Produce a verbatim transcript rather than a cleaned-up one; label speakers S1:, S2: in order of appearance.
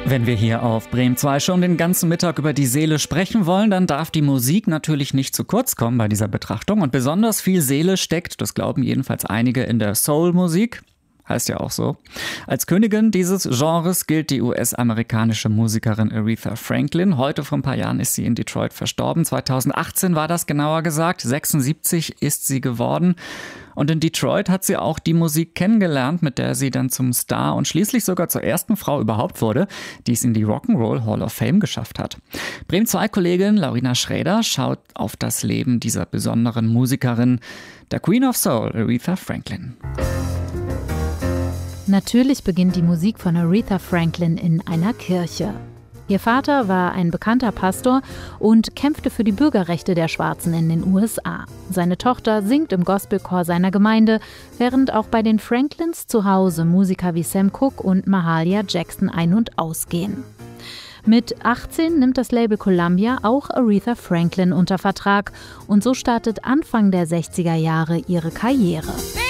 S1: Wenn wir hier auf Bremen zwei schon den ganzen Mittag über die Seele sprechen wollen, dann darf die Musik natürlich nicht zu kurz kommen bei dieser Betrachtung. Und besonders viel Seele steckt, das glauben jedenfalls einige, in der Soul-Musik. Heißt ja auch so. Als Königin dieses Genres gilt die U S-amerikanische Musikerin Aretha Franklin. Heute vor ein paar Jahren ist sie in Detroit verstorben. zweitausendachtzehn war das genauer gesagt. sechsundsiebzig ist sie geworden. Und in Detroit hat sie auch die Musik kennengelernt, mit der sie dann zum Star und schließlich sogar zur ersten Frau überhaupt wurde, die es in die Rock'n'Roll Hall of Fame geschafft hat. Bremen zwei Kollegin Laurina Schrader schaut auf das Leben dieser besonderen Musikerin, der Queen of Soul, Aretha Franklin.
S2: Natürlich beginnt die Musik von Aretha Franklin in einer Kirche. Ihr Vater war ein bekannter Pastor und kämpfte für die Bürgerrechte der Schwarzen in den U S A. Seine Tochter singt im Gospelchor seiner Gemeinde, während auch bei den Franklins zu Hause Musiker wie Sam Cooke und Mahalia Jackson ein- und ausgehen. Mit achtzehn nimmt das Label Columbia auch Aretha Franklin unter Vertrag und so startet Anfang der sechziger Jahre ihre Karriere.